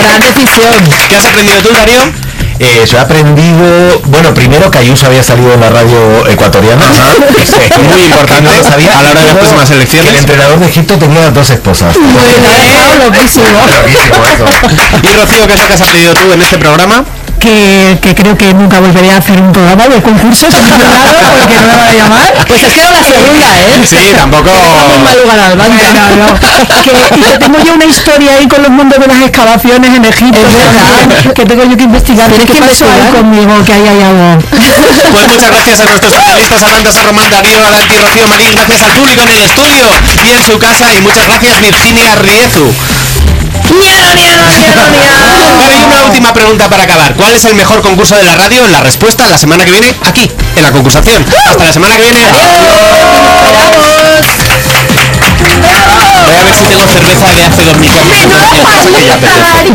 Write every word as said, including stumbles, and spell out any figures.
Gran decisión. ¿Qué has aprendido tú, Darío? Eh, yo he aprendido, bueno, primero que Ayuso había salido en la radio ecuatoriana. Ajá. Muy importante no sabía, a la hora de las próximas elecciones. El entrenador de Egipto tenía dos esposas. Muy bien, loquísimo. Loquísimo eso. Y Rocío, ¿qué es lo que has aprendido tú en este programa? Que, que creo que nunca volveré a hacer un programa de concursos en ningún lado porque no me van a llamar. Pues es que era la segunda, ¿eh? Sí, tampoco... Muy mal lugar al banco. No, no. Que, y que tengo yo una historia ahí con los mundos de las excavaciones en Egipto. Es verdad. Que tengo yo que investigar. Tienes ¿Qué que pasó ahí investigar. conmigo? Que ahí hay algo. Pues muchas gracias a nuestros panelistas, Amanda San Román, Darío Aranti, Rocío Marín. Gracias al público en el estudio y en su casa. Y muchas gracias, Virginia Riezu. ¡Niano, niano, niano, niano! Vale, y una última pregunta para acabar. ¿Cuál es el mejor concurso de la radio? La respuesta la semana que viene, aquí, en la concursación. Hasta la semana que viene. Voy a ver si tengo cerveza de hace dos mil años. Que ya apetece.